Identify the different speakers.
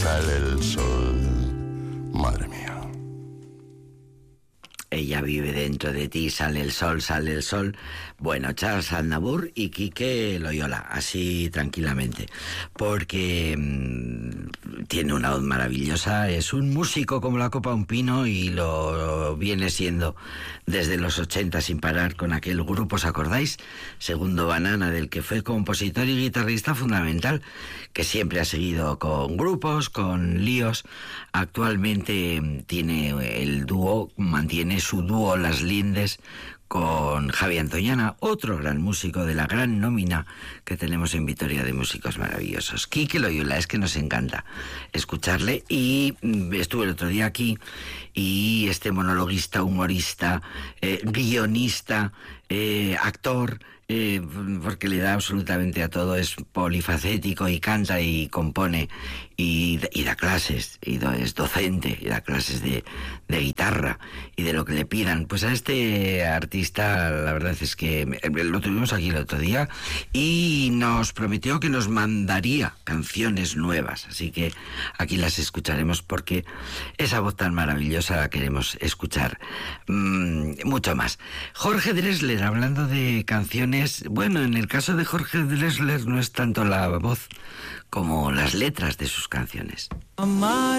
Speaker 1: sale el sol. Madre mía.
Speaker 2: Ella vive dentro de ti, sale el sol, sale el sol. Bueno, Charles Aznavour y Quique Loyola, así tranquilamente, porque tiene una voz maravillosa, es un músico como la copa de un pino y lo viene siendo desde los 80 sin parar con aquel grupo, ¿os acordáis? Segundo Banana, del que fue compositor y guitarrista fundamental, que siempre ha seguido con grupos, con líos. Actualmente tiene el dúo, mantiene su dúo Las Lindes con Javi Antoñana, otro gran músico de la gran nómina que tenemos en Vitoria de músicos maravillosos. Quique Loyola, es que nos encanta escucharle, y estuve el otro día aquí, y este monologuista, humorista, guionista, actor, porque le da absolutamente a todo, es polifacético y canta y compone y da clases, es docente y da clases de guitarra y de lo que le pidan. Pues a este artista, la verdad es que lo tuvimos aquí el otro día y nos prometió que nos mandaría canciones nuevas, así que aquí las escucharemos porque esa voz tan maravillosa la queremos escuchar mucho más. Jorge Drexler, hablando de canciones, bueno, en el caso de Jorge Drexler no es tanto la voz como las letras de sus canciones.